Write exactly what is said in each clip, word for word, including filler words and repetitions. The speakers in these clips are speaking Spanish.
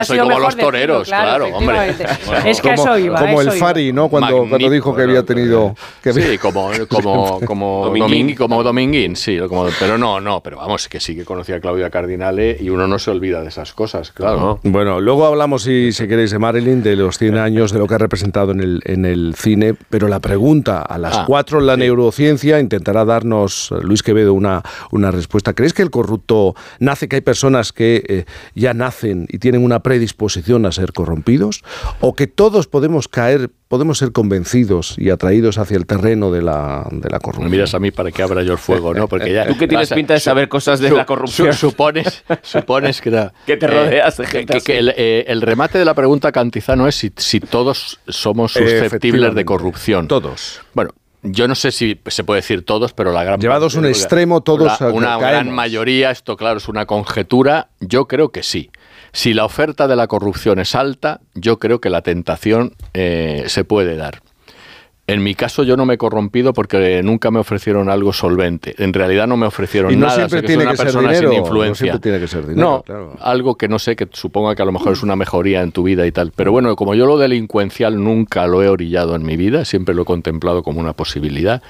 Soy como los toreros, claro, claro hombre. Bueno, es que como, eso iba. Como eso el Fari, iba. ¿no? Cuando, cuando dijo que había tenido... Que sí, como, como, como, Dominguín. como Dominguín, sí. Como, pero no, no, pero vamos, que sí que conocía a Claudia Cardinale y uno no se olvida de esas cosas, claro. Uh-huh. Bueno, luego hablamos, si, si queréis, de Marilyn, de los cien años, de lo que ha representado en el, en el cine, pero la pregunta, a las cuatro ah, la sí. neurociencia intentará darnos, Luis Quevedo, una, una respuesta. ¿Creéis que el corrupto nace, que hay personas que eh, ya nacen y tienen una predisposición a ser corrompidos, o que todos podemos caer, podemos ser convencidos y atraídos hacia el terreno de la, de la corrupción? Me miras a mí para que abra yo el fuego, ¿no? Porque ya, tú que tienes pinta de saber cosas de su, la corrupción. Su, supones, supones que, da, que te rodeas de gente que, que, que el, eh, el remate de la pregunta Cantizano es si, si todos somos susceptibles de corrupción. Todos. Bueno, yo no sé si se puede decir todos, pero la gran Llevados a un extremo, todos la, Una caemos. gran mayoría, esto claro es una conjetura, yo creo que sí. Si la oferta de la corrupción es alta, yo creo que la tentación eh, se puede dar. En mi caso yo no me he corrompido porque nunca me ofrecieron algo solvente. En realidad no me ofrecieron y no nada. Siempre sé que tiene soy una que persona ser dinero, sin influencia. No siempre tiene que ser dinero. No, claro. algo que no sé, que suponga que a lo mejor es una mejoría en tu vida y tal. Pero bueno, como yo lo delincuencial nunca lo he orillado en mi vida, siempre lo he contemplado como una posibilidad.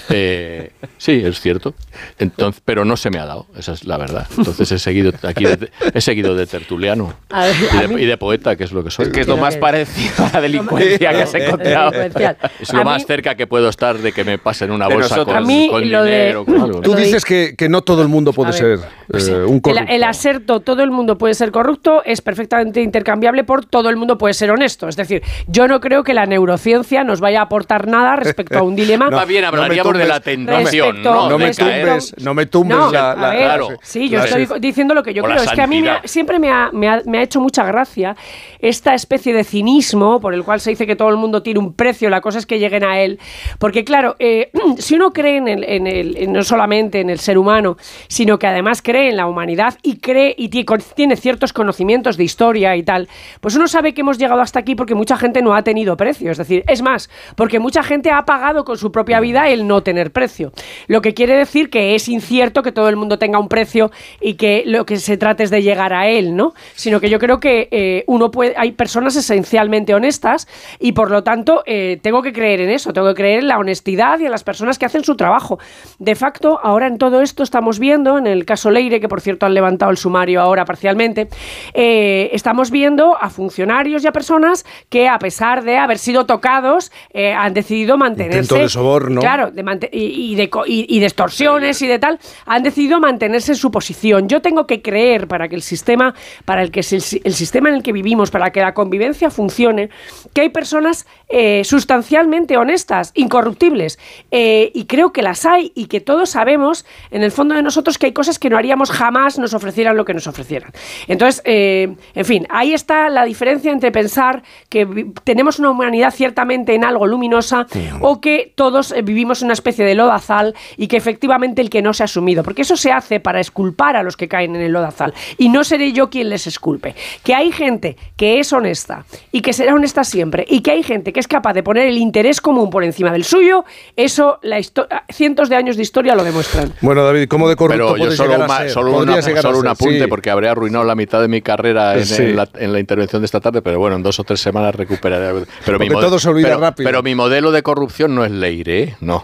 Eh, sí, es cierto. Entonces, pero no se me ha dado, esa es la verdad. Entonces he seguido aquí, de, he seguido de tertuliano ver, y, de, y de poeta, que es lo que soy. Es que es lo más parecido a la delincuencia que has encontrado. Es lo más cerca que puedo estar de que me pasen una bolsa con, a mí, con dinero. De, con algo. Tú dices que, que no todo el mundo puede ser pues, eh, un corrupto. El, el aserto, todo el mundo puede ser corrupto, es perfectamente intercambiable por todo el mundo puede ser honesto. Es decir, yo no creo que la neurociencia nos vaya a aportar nada respecto a un dilema. No, bien, hablaríamos no tumbes, de la tentación. Respecto, no, no, me tumbes, no me tumbes no, la, la, ver, claro, sí, yo la, estoy la, diciendo lo que yo creo. Es que a mí me ha, siempre me ha, me, ha, me ha hecho mucha gracia esta especie de cinismo por el cual se dice que todo el mundo tiene un precio, la cosa es que lleguen a él. Porque claro, eh, si uno cree en el, en el, en no solamente en el ser humano, sino que además cree en la humanidad y cree y tiene ciertos conocimientos de historia y tal, pues uno sabe que hemos llegado hasta aquí porque mucha gente no ha tenido precio. Es decir, es más, porque mucha gente ha pagado con su propia vida el no tener precio. Lo que quiere decir que es incierto que todo el mundo tenga un precio y que lo que se trate es de llegar a él, ¿no? Sino que yo creo que eh, uno puede, hay personas esencialmente honestas y por lo tanto eh, tengo que creer en eso, tengo que creer en la honestidad y en las personas que hacen su trabajo. De facto, ahora en todo esto estamos viendo, en el caso Leire, que por cierto han levantado el sumario ahora parcialmente, eh, estamos viendo a funcionarios y a personas que a pesar de haber sido tocados eh, han decidido mantenerse. Intento de soborno. Claro, de mant- y, y, de, y, y de extorsiones y de tal, han decidido mantenerse en su posición. Yo tengo que creer para que el sistema, para el que el, el sistema en el que vivimos, para que la convivencia funcione, que hay personas eh, sustancialmente honestas, incorruptibles, eh, y creo que las hay y que todos sabemos en el fondo de nosotros que hay cosas que no haríamos jamás nos ofrecieran lo que nos ofrecieran. Entonces, eh, en fin, ahí está la diferencia entre pensar que vi- tenemos una humanidad ciertamente en algo luminosa sí. o que todos eh, vivimos en una especie de lodazal y que efectivamente el que no se ha asumido, porque eso se hace para esculpar a los que caen en el lodazal y no seré yo quien les esculpe. Que hay gente que es honesta y que será honesta siempre y que hay gente que es capaz de poner el interés común por encima del suyo, eso la histo- cientos de años de historia lo demuestran. Bueno, David, ¿cómo de corrupto Pero yo puedes solo, llegar a una, ser? solo, una, solo un apunte, sí. porque habré arruinado la mitad de mi carrera en, sí. en, la, en la intervención de esta tarde, pero bueno, en dos o tres semanas recuperaré. Pero porque mi todo se olvida pero, rápido. Pero mi modelo de corrupción no es Leire, ¿eh? No.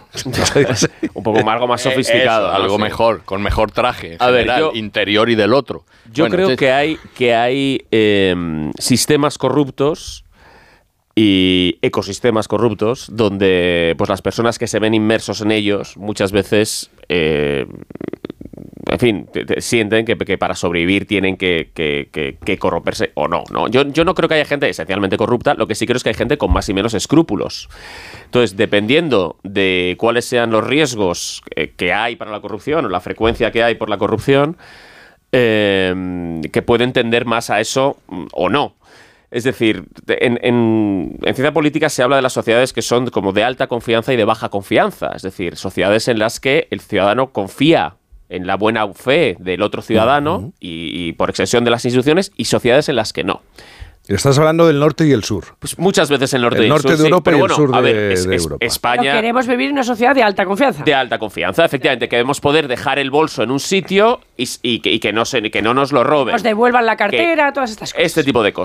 Un poco más, algo más sofisticado. Eso, algo ¿no? mejor, con mejor traje, en a general, ver, yo, interior y del otro. Yo bueno, creo entonces, que hay, que hay eh, sistemas corruptos y ecosistemas corruptos donde pues las personas que se ven inmersos en ellos muchas veces eh, en fin, te, te sienten que, que para sobrevivir tienen que, que, que, que corromperse o no, ¿no? Yo, yo no creo que haya gente esencialmente corrupta, lo que sí creo es que hay gente con más y menos escrúpulos. Entonces, dependiendo de cuáles sean los riesgos eh, que hay para la corrupción o la frecuencia que hay por la corrupción, eh, que pueden tender más a eso o no. Es decir, en, en, en ciencia política se habla de las sociedades que son como de alta confianza y de baja confianza. Es decir, sociedades en las que el ciudadano confía en la buena fe del otro ciudadano uh-huh. y, y por extensión de las instituciones, y sociedades en las que no. Estás hablando del norte y el sur. Pues muchas veces el norte el y el norte sur, de Europa sí. y Pero el bueno, sur de, a ver, es, de es, Europa. España. Pero queremos vivir en una sociedad de alta confianza. De alta confianza, efectivamente. Queremos poder dejar el bolso en un sitio y, y, que, y que, no se, que no nos lo roben. Nos devuelvan la cartera, que, todas estas cosas. Este tipo de cosas.